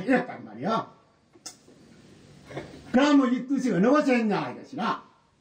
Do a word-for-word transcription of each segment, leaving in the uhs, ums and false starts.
이랬단 말이야. 그러면 이 뜻이 어느 것에 했냐 이것이나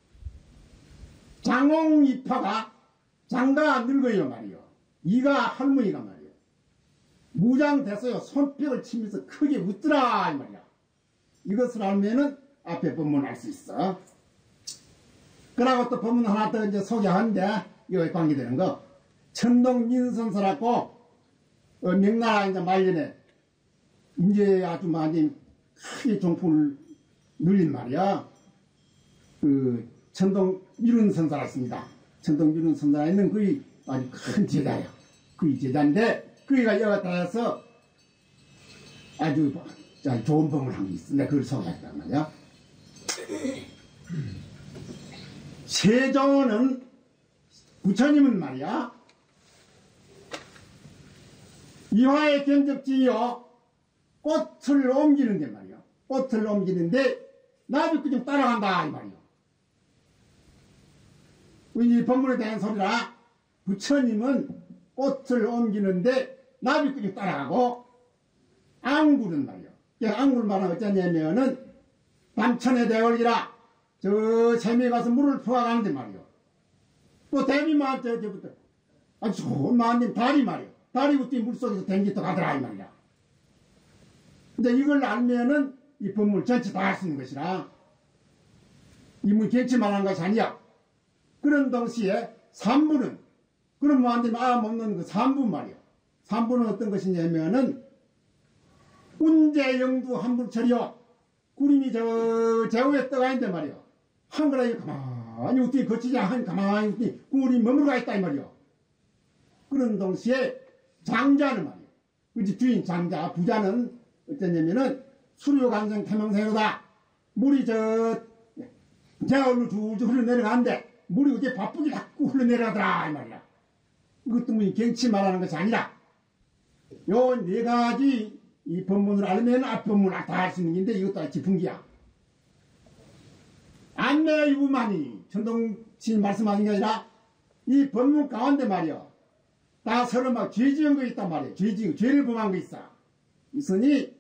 장홍이파가 장가가 늙어요 말이요. 이가 할머니가 말이요. 무장됐어요. 손뼉을 치면서 크게 웃더라 이 말이야. 이것을 알면은 앞에 본문 알 수 있어. 그러고 또 본문 하나 더 이제 소개하는데 이거에 관계되는 거. 천동민선서라고 어, 명나라 이제 말년에 이제 아주 많이 크게 종풍을 눌린 말이야. 그 천동 미룬선사가 있습니다. 천동 미룬선사가 있는 그의 아주 큰 제자예요. 그의 제자인데 그이가 여기다 해서 아주 좋은 법을 한 게 있어. 내가 그걸 소개했단 말이야. 세종은 부처님은 말이야 이화의 견적지요 꽃을 옮기는데 말이야. 꽃을 옮기는데 나비꾼 좀 따라간다 이 말이야. 이 법문에 대한 소리라 부처님은 꽃을 옮기는데 나비꾼 좀 따라가고 앙굴은 말이야. 앙굴 말은 어쩌냐면은 남천에 대월이라 저 샘에 가서 물을 퍼가는데 말이야. 또 대비만 저 저부터 아주 좋은 마님 다리 말이야. 다리부터 물속에서 댕기터 가더라 이 말이야. 근데 이걸 알면은 이 법문 전체 다 할 수 있는 것이라 이문 경치만 한 것이 아니야. 그런 동시에 삼부는 그런 뭐한테 아 먹는 그 삼부 말이야. 삼부는 어떤 것이냐면은 운제영두 한불철이요. 구름이 저 제후에 떠가 있는데 말이야. 한가라에 가만히 어떻게 거치지 않고 가만히 어떻게 구름이 머물러가 있다 이 말이야. 그런 동시에 장자는 말이야. 그치 주인 장자 부자는 어쩌냐면은 수료간성 태명세로다. 물이 저 제가울로 줄줄 흘러내려가는데 물이 어째 바쁘게 자꾸 흘러내려가더라 이 말이야. 이것도 뭐 경치 말하는 것이 아니라 요 네 가지 이 법문을 알면 앞법문 다 할 수 있는 건데 이것도 같이 분기야. 안내유만이 천동신 말씀하는 게 아니라 이 법문 가운데 말이야. 다 서로 막 죄 지은 거 있단 말이야. 죄 지은 거, 죄를 범한 거 있어. 있으니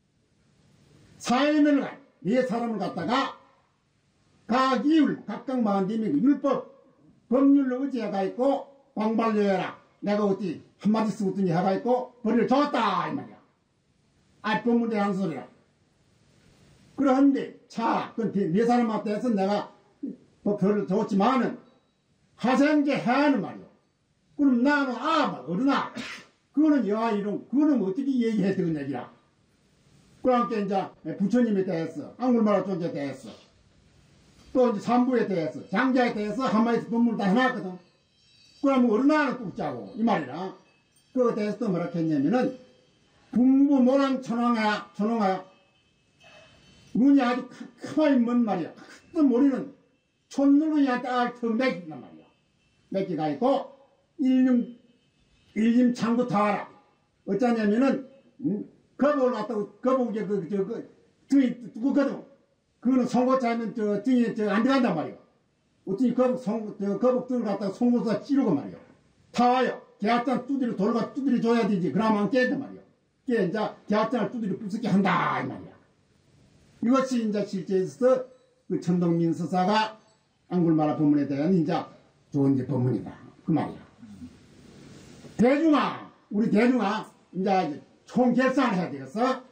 사인을 가, 네 사람을 갖다가 각 이율, 각각 마흔님이 율법, 법률로 의지해가 있고 광발려해라. 내가 어디 한마디 쓰고 든지 해가 있고 벌을 줬다 이 말이야. 아 법문에 한 소리라. 그런데 자, 그 네 사람한테 해서 내가 벌을 줬지만은 하생제 해하는 말이야. 그럼 나는 아 어른아 그거는 여하 이름 그거는 어떻게 얘기해야 되는 얘기라. 그러니까 이제 부처님에 대해서 앙굴마라 존재에 대해서 또 이제 삼부에 대해서 장자에 대해서 한마디씩 법문을 다 해놨거든. 그러면 어른아는 뚝자고 이 말이라. 그거에 대해서 또 뭐라 했냐면은 분부 모랑 천왕아 천왕아 눈이 아주 크마이 먼 말이야. 큰 머리는 촌늙은이한테 알 맥힌단 말이야. 맥기가 있고 일림 일림 창구 타와라. 어쩌냐면은 음, 거북을 갖다가 거북이 그 저 그 등이 두껍거든. 그거는 송곳차면 저 등에 저 안 들어간단 말이야. 어떻게 거북 송 저 거북 등을 갖다가 송곳차 찌르고 말이야. 타와요. 계약장 두드려 돌가 두드려 줘야 되지. 그러면 안 깨진단 말이야. 깨 이제 계약장을 두드려 부수게 한다 이 말이야. 이것이 이제 실제에서 그 천동민서사가 앙굴마라 법문에 대한 이제 좋은 이제 법문이다 그 말이야. 대중아, 우리 대중아 이제 총결산을 해야 되겠어.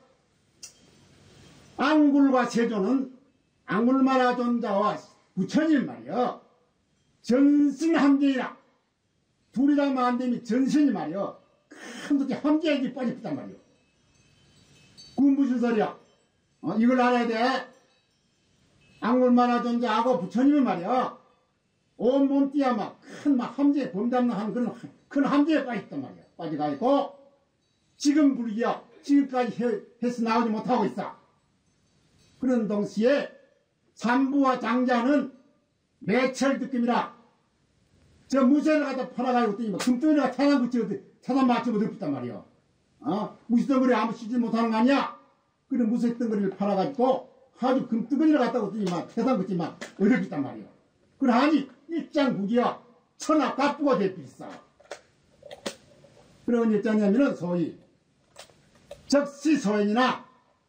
앙굴과 세조는 앙굴마라 존자와 부처님 말이야. 전신 함재이라. 둘이라면 안 되면 전신이 말이야. 큰 도끼 함재에게 빠졌단 말이야. 그건 무슨 소리야? 어, 이걸 알아야 돼. 앙굴마라 존자하고 부처님은 말이야. 온 몸띠야 막 큰 막 함재 범담는 한 그런 큰 함재에 빠졌단 말이야. 빠져가 있고 지금 불기야. 지금까지 해, 해서 나오지 못하고 있어. 그런 동시에 삼부와 장자는 매철 느낌이라 저 무쇠를 갖다 팔아가지고 또 금덩이가 태양 붙여 태양 맞추고 덮었단 말이야. 어? 무쇠덩어리 아무 쓰지 못하는 거 아니야? 그런 무쇠덩어리를 팔아가지고 아주 금덩어리를 갖다 뒀더니 막 태양 붙이 막 얻었단 말이야. 그러하니 일장국이야 천하 갑부가 될필있어. 그런 일자냐면은 소위 적시소행이나